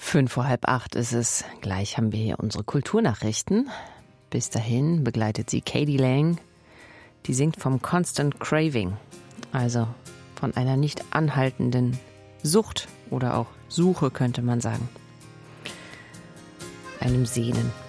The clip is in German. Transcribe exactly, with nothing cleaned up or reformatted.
Fünf vor halb acht ist es. Gleich haben wir hier unsere Kulturnachrichten. Bis dahin begleitet sie Katie Lang. Die singt vom Constant Craving, also von einer nicht anhaltenden Sucht oder auch Suche, könnte man sagen. Einem Sehnen.